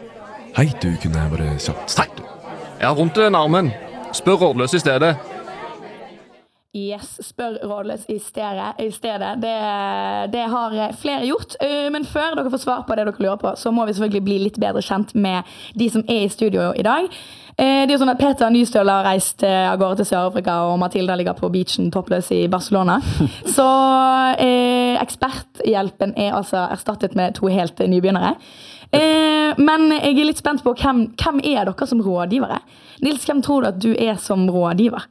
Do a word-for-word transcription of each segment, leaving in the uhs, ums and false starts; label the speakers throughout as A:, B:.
A: Hei, du kunne jeg bare kjapt starte.
B: Jeg har vondt i den armen. Spør rådløs i stedet.
C: Yes, spør rådløs i stedet. I stedet. Det, det har flere gjort. Men før dere får svar på det dere lurer på, så må vi selvfølgelig bli litt bedre kjent med de som er i studio i dag. Det er jo sånn at Peter Nystøl har reist av gårde til Sør-Afrika, og Matilda ligger på beachen toppløs i Barcelona. Så eh, eksperthjelpen er altså erstattet med to helt nybegynnere. Eh, men jeg er litt spent på hvem, hvem er dere som rådgivere? Nils, hvem tror du at du er som rådgiver?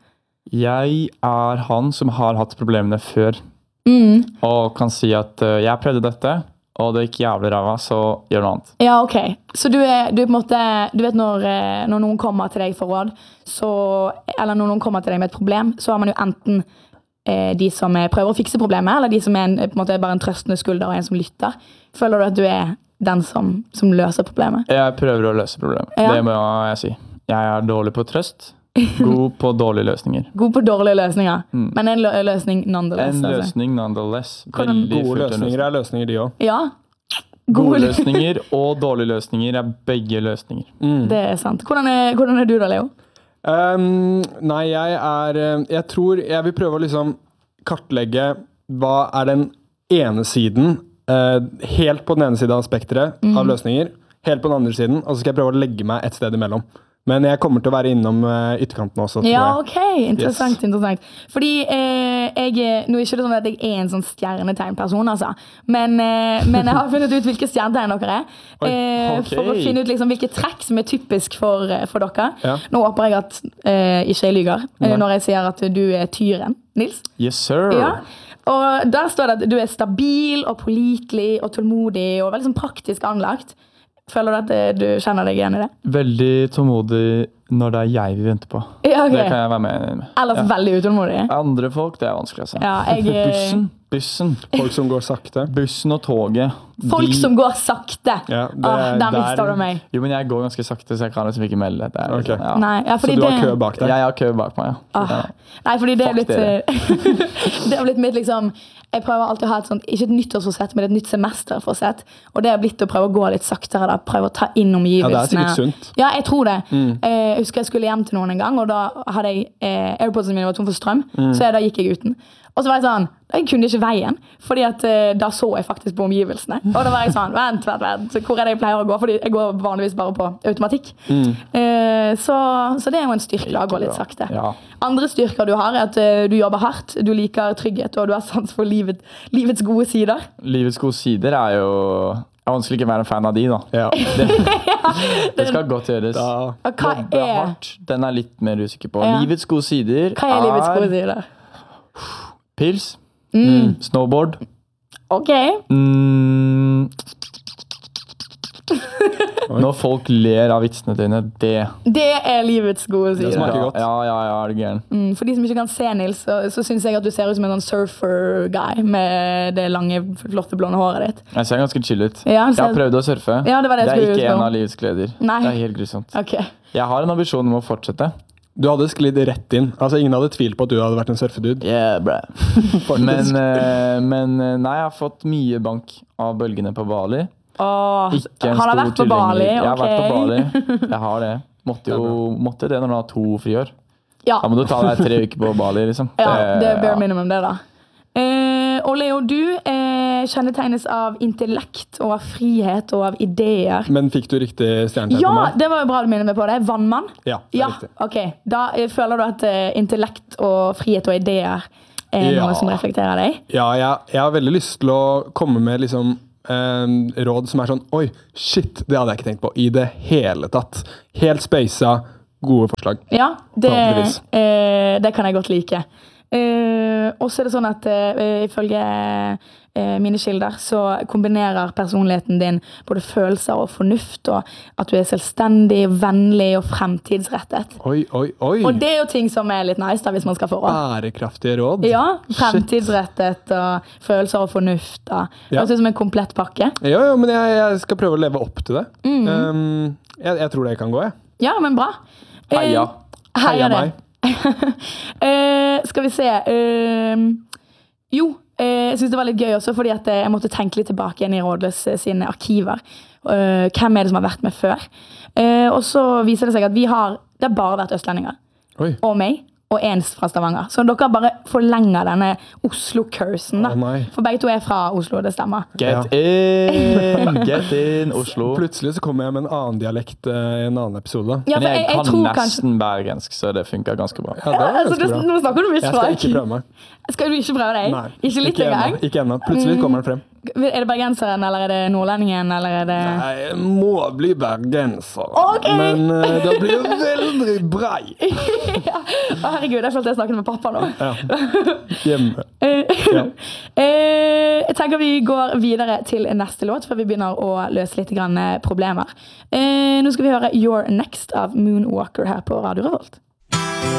D: Jeg er han som har hatt problemene før,
C: Mm.
D: og kan si at uh, jeg prøvde dette, og det gikk jævlig ræva, så gjør noe annet.
C: Ja, ok. Så du er, du er på en måte, du vet når, eh, når noen kommer til deg for råd, så, eller når noen kommer til deg med et problem, så har man jo enten eh, de som eh, prøver å fikse problemet, eller de som er en, på en måte bare en trøstende skulder og en som lytter. Føler du at du er den som, som løser problemet?
D: Jeg prøver å løse problemet.
C: Ja.
D: Det må jeg si. Jeg er dårlig på trøst, god på dårlige løsninger.
C: God på dårlige løsninger,
D: Mm.
C: men en lø løsning nonetheless.
D: En
C: altså.
D: løsning nonetheless.
C: Hvordan-
D: Veldig
E: Gode
D: fullt en
E: løsninger er løsninger, de også.
C: Ja,
D: Gode løsninger og dårlige løsninger er begge løsninger.
C: det er sant. Hvordan er, hvordan er du da, Leo?
E: Um, nei, jeg er eh, Jeg tror jeg vil prøve å liksom kartlegge hva er den ene siden, eh, helt på den ene siden av spektret av løsninger, helt på den andre siden, og så skal jeg prøve å legge meg et sted imellom. Men jeg kommer til å være innom uh, ytterkanten også, tror
C: Ja,
E: jeg.
C: ok. Interessant,
E: Yes.
C: interessant. Fordi eh, jeg, nå er ikke det sånn at jeg er en sånn stjernetegnperson, altså. Men, eh, men jeg har funnet ut hvilke stjernetegn dere er.
E: Oi,
C: Eh,
D: ok.
C: For å finne ut liksom, hvilke trekk som er typisk for, eh, for dere.
E: Ja.
C: Nå håper jeg at eh, ikke jeg lyger, eh,
E: Nei.
C: når jeg sier at du er tyren, Nils.
D: Yes, sir.
C: Ja. Og der står det at du er stabil og pålitelig og tålmodig og veldig sånn praktisk anlagt. Føler du at eh, du kjenner deg igjen i det?
D: Veldig tålmodig når det er jeg vi venter på.
C: Ja, ok.
D: Det kan jeg være med med.
C: Ellers
D: Ja.
C: veldig utålmodig.
D: Andre folk, det er vanskelig å si.
C: Ja, jeg, eh,
D: Bussen, bussen,
E: Folk som går sakte.
D: bussen og toget.
C: Folk
D: de-
C: som går sakte.
E: Ja, det,
C: Åh, der
E: der-
C: mistet du meg.
D: Jo, men jeg går ganske sakte, så jeg kan liksom ikke melde det. Det er
E: Ok.
D: liksom, ja.
C: Nei, ja,
E: Så
C: fordi
E: du har
C: det,
E: kø bak deg?
D: Jeg har kø bak meg, ja.
C: Ah.
D: ja.
C: Nei, fordi det er
D: Fuck
C: blitt
D: dere.
C: Det har blitt mitt liksom Jeg prøver alltid å ha et sånt, ikke et nyttårsforsett, men et nytt semesterforsett. Og det har blitt å prøve å gå litt saktere, da. Prøve å ta inn
E: Ja, det er
C: omgivelsene.
E: sikkert sunt.
C: Ja, jeg tror det.
E: Mm.
C: Eh, Jeg husker jeg skulle hjem til noen en gang, og da hadde jeg eh, AirPodsene mine var tom for strøm,
E: Mm.
C: så jeg, da gikk jeg uten. Og så var jeg sånn, jeg kunne ikke veien, fordi at eh, da så jeg faktisk på omgivelsene. Og da var jeg sånn, vent, vent, vent, så hvor er det jeg pleier å gå? Fordi jeg går vanligvis bare på automatikk.
E: Mm.
C: Eh, så, så det er jo en styrke da, å gå litt sakte.
D: Ja.
C: Andre styrker du har er at eh, du jobber hardt, du liker trygghet, og du har sans for livet, livets gode sider.
D: Livets gode sider er jo Det er vanskelig ikke å være en fan av de, da.
E: Ja.
D: Det skal godt gjøres.
E: Da,
C: Og hva
D: Jobbe
C: er,
D: hardt, den er litt mer usikker på.
C: Ja.
D: Livets gode sider
C: hva er livets gode sider?
D: pils,
C: Mm.
D: snowboard,
C: Ok.
D: mm. Når folk ler av vitsene dine, det
C: Det er livets gode
E: Det
C: sider.
E: smaker
D: ja,
E: godt.
D: Ja, ja, ja, er du gæren.
C: Mm, for de som ikke kan se Nils, så, så synes jeg at du ser ut som en sånn surfer-guy med det lange, flotte, blonde håret ditt.
D: Jeg ser ganske chill ut.
C: Ja,
D: Jeg
C: så-
D: har prøvd å surfe.
C: Ja, det var det jeg
D: er
C: skulle
D: ikke
C: spørre
D: en
C: om.
D: av livets gleder.
C: Nei.
D: Det er helt grusomt.
C: Ok.
D: Jeg har en ambisjon om å fortsette.
E: Du hadde sklidd rett inn. Altså, ingen hadde tvilt på at du hadde vært en surfedude.
D: Yeah, bro. men, eh, men eh, nei, jeg har fått mye bank av bølgene på Bali.
C: Åh,
D: Ikke en
C: han har
D: stor
C: vært på Bali,
D: tilhenger. Jeg har vært på
C: ok.
D: Bali. Jeg har det. Måtte jo måtte det når du har to friår.
C: Ja,
D: Da må du ta deg tre uker på Bali, liksom.
C: ja, det er bare
D: ja.
C: minimum det da. Eh, og Leo, du eh, kjennetegnes av intellekt og av frihet og av ideer.
E: Men fikk du riktig stjernetegn
C: Ja,
E: på meg?
C: det var jo bra du minner meg på det. Vannmann?
E: Ja, det er
C: Ja,
E: riktig.
C: ok. Da eh, føler du at eh, intellekt og frihet og ideer er
E: Ja.
C: noe som reflekterer deg?
E: Ja, jeg, jeg har veldig lyst til å komme med liksom eh, råd som er sånn, oi, shit, det hadde jeg ikke tenkt på i det hele tatt. Helt spacet, gode forslag.
C: Ja, det,
E: Forhåpentligvis.
C: eh, det kan jeg godt like. Eh, og så er det sånn at eh, ifølge eh, mine kilder så kombinerer personligheten din både følelser og fornuft, og at du er selvstendig, vennlig og fremtidsrettet.
E: Oi, oi, oi.
C: Og det er jo ting som er litt nice da, hvis man skal få råd.
E: Bærekraftige råd.
C: Ja, fremtidsrettet og følelser og fornuft. Da. Det
E: Ja.
C: høres ut som en komplett pakke.
E: Ja, ja, men jeg, jeg skal prøve å leve opp til det.
C: Mm.
E: Um, jeg, jeg tror det kan gå, jeg.
C: Ja, men bra. Eh,
D: Heia.
C: Heia
E: Heia
C: det.
E: meg.
C: Eh, skal vi se. Eh, jo, Eh, Jeg synes det var litt gøy også, fordi at jeg måtte tenke litt tilbake igjen i Rådløs sine arkiver. Eh, Hvem er det som har vært med før? Eh, Og så viser det seg at vi har, det har bare vært østlendinger.
E: Oi.
C: Og meg, og en fra Stavanger. Så dere bare forlenger denne Oslo-cursen da.
E: Å, nei.
C: For begge to er fra Oslo, det stemmer.
D: Get in, get in, Oslo.
E: Plutselig så kommer jeg med en annen dialekt eh, i en annen episode.
C: Ja,
D: Men
C: for
D: jeg,
C: jeg, jeg
D: kan
C: tror
D: nesten
C: kanskje
D: bergensk, så det funker ganske bra.
E: Ja, det var
C: altså,
E: ganske
C: det,
E: bra.
C: Nå snakker du mye
E: Jeg skal
C: språk.
E: ikke prøve meg.
C: Skal du ikke prøve deg?
E: Nei,
C: Ikke litt
E: ikke
C: engang?
E: ennå. Ikke ennå. Plutselig kommer den frem.
C: Er det bergenseren, eller er det nordlendingen, eller er det...
E: Nei, jeg må bli bergenser.
C: Ok.
E: Men eh, det blir veldig brei.
C: ja. Å, herregud, jeg følte jeg snakket med pappa nå.
E: Ja. Hjemme.
C: Eh,
E: Ja.
C: eh, Jeg tenker vi går videre til neste låt, før vi begynner å løse litt grann problemer. Eh, Nå skal vi høre Your Next av Moonwalker her på Radio Revolt.